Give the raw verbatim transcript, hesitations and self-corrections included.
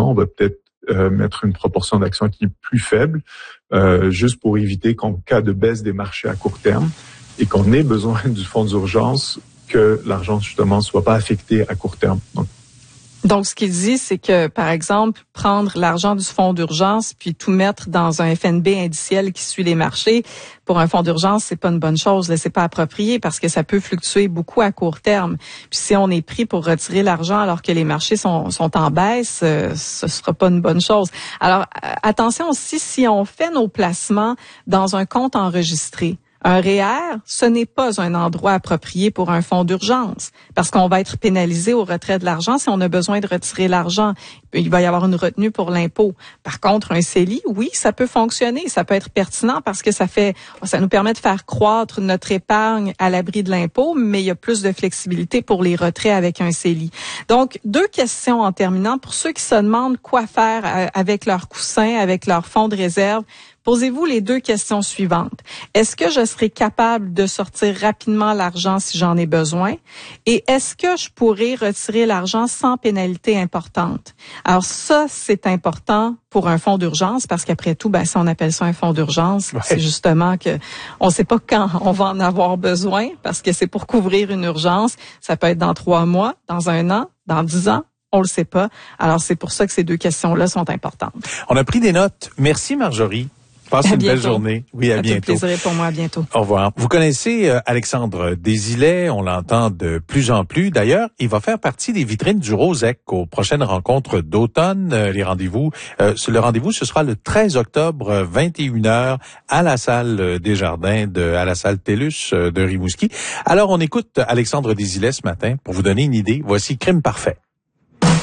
on va peut-être euh, mettre une proportion d'actions qui est plus faible, euh, juste pour éviter qu'en cas de baisse des marchés à court terme et qu'on ait besoin du fonds d'urgence, que l'argent justement soit pas affecté à court terme. Donc, Donc, ce qu'il dit, c'est que, par exemple, prendre l'argent du fonds d'urgence puis tout mettre dans un F N B indiciel qui suit les marchés, pour un fonds d'urgence, c'est pas une bonne chose. Là, c'est pas approprié parce que ça peut fluctuer beaucoup à court terme. Puis si on est pris pour retirer l'argent alors que les marchés sont, sont en baisse, euh, ce sera pas une bonne chose. Alors, attention aussi, si on fait nos placements dans un compte enregistré, un R E E R, ce n'est pas un endroit approprié pour un fonds d'urgence parce qu'on va être pénalisé au retrait de l'argent si on a besoin de retirer l'argent. Il va y avoir une retenue pour l'impôt. Par contre, un C E L I, oui, ça peut fonctionner, ça peut être pertinent parce que ça fait, ça nous permet de faire croître notre épargne à l'abri de l'impôt, mais il y a plus de flexibilité pour les retraits avec un C E L I. Donc, deux questions en terminant. Pour ceux qui se demandent quoi faire avec leur coussin, avec leur fonds de réserve, posez-vous les deux questions suivantes. Est-ce que je serai capable de sortir rapidement l'argent si j'en ai besoin? Et est-ce que je pourrai retirer l'argent sans pénalité importante? Alors ça, c'est important pour un fonds d'urgence parce qu'après tout, ben, si on appelle ça un fonds d'urgence, ouais. c'est justement que on ne sait pas quand on va en avoir besoin parce que c'est pour couvrir une urgence. Ça peut être dans trois mois, dans un an, dans dix ans. On le sait pas. Alors c'est pour ça que ces deux questions-là sont importantes. On a pris des notes. Merci Marjorie. Passe une belle journée. Oui, à, à bientôt. C'est un plaisir pour moi. À bientôt. Au revoir. Vous connaissez euh, Alexandre Desilets, on l'entend de plus en plus. D'ailleurs, il va faire partie des vitrines du Rosec aux prochaines rencontres d'automne. Euh, les rendez-vous, euh, le rendez-vous, ce sera le treize octobre, vingt et une heures, à la salle des Jardins, de, à la salle TELUS de Rimouski. Alors, on écoute Alexandre Desilets ce matin pour vous donner une idée. Voici Crime parfait.